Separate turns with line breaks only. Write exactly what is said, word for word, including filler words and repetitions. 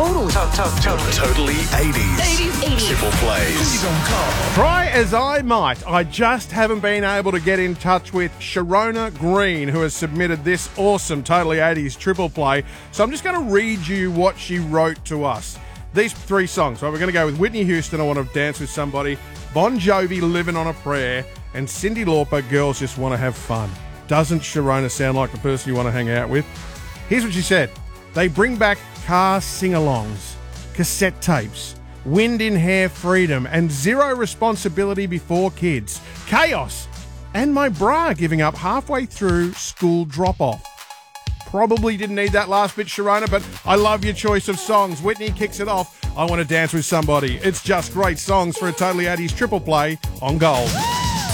Totally.
Totally. Totally eighties.
eighties, eighties.
Triple plays.
Try as I might, I just haven't been able to get in touch with Sharona Green, who has submitted this awesome Totally eighties triple play. So I'm just going to read you what she wrote to us. These three songs. Right, we're going to go with Whitney Houston, I Want to Dance With Somebody, Bon Jovi, Living on a Prayer, and Cyndi Lauper, Girls Just Want to Have Fun. Doesn't Sharona sound like the person you want to hang out with? Here's what she said. They bring back car sing-alongs, cassette tapes, wind in hair freedom, and zero responsibility before kids, chaos, and my bra giving up halfway through school drop-off. Probably didn't need that last bit, Sharona, but I love your choice of songs. Whitney kicks it off. I Want to Dance With Somebody. It's just great songs for a Totally eighties triple play on Gold.